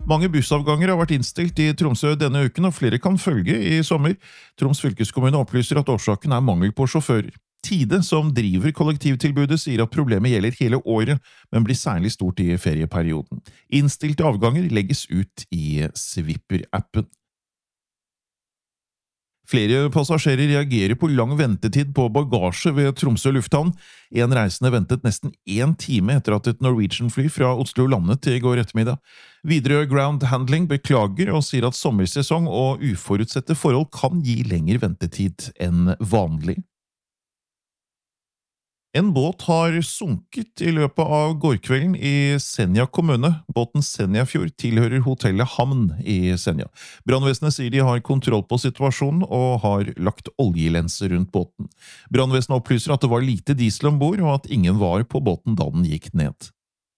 Mange bussavganger har vært innstilt i Tromsø denne uken, og flere kan følge i sommer. Troms fylkeskommune opplyser at årsaken er mangel på sjåfører. Tide, som driver kollektivtilbudet, sier at problemet gjelder hele året, men blir særlig stort i ferieperioden. Innstilte avganger legges ut i Swipper-appen. Flere passasjerer reagerer på lang ventetid på bagasje ved Tromsø lufthavn. En reisende ventet nesten 1 time etter at et Norwegian-fly fra Oslo landet i går ettermiddag. Videre Ground Handling beklager og sier at sommersesong og uforutsette forhold kan gi lengre ventetid enn vanlig. En båt har sunket i løpet av gårkvelden i Senja kommune. Båten Senjafjord tilhører hotellet Hamn i Senja. Brannvesenet sier de har kontroll på situasjonen og har lagt oljelenser rundt båten. Brannvesenet opplyser at det var lite diesel ombord og at ingen var på båten da den gikk ned.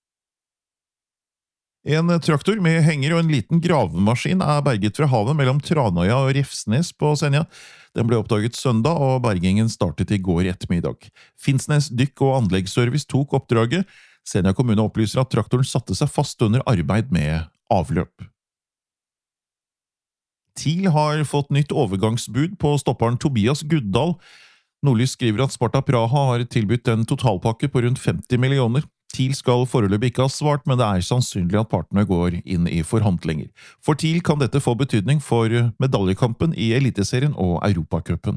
En traktor med henger og en liten gravemaskin er berget fra havet mellom Tranøya og Refsnes på Senja. Den ble oppdaget søndag, og bergingen startet i går ettermiddag. Finnsnes Dykk- og Anleggsservice tok oppdraget. Senja kommune opplyser at traktoren satte seg fast under arbeid med avløp. TIL har fått nytt overgangsbud på stopperen Tobias Guddal. Nordlys skriver at Sparta Praha har tilbudt en totalpakke på rundt 50 millioner. TIL skal foreløpig ikke ha svart, men det er sannsynlig at partene går inn i forhandlinger. For TIL kan dette få betydning for medaljekampen i Eliteserien og Europacupen.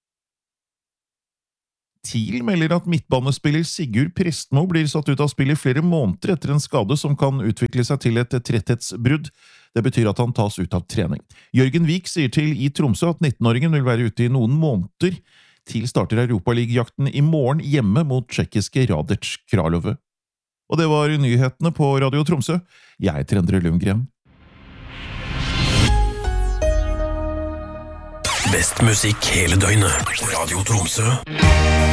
TIL melder at midtbanespiller Sigurd Prestmo blir satt ut av spill i flere måneder etter en skade som kan utvikle seg til et tretthetsbrudd. Det betyr at han tas ut av trening. Jørgen Vik sier til i Tromsø at 19-åringen vil være ute i noen måneder. TIL starter Europaligajakten i morgen hjemme mot tsjekkiske Radec Kralove. Og det var nyhetene på Radio Tromsø. Jeg heter Endre Lundgren. Best musikk hele døgnet. Radio Tromsø.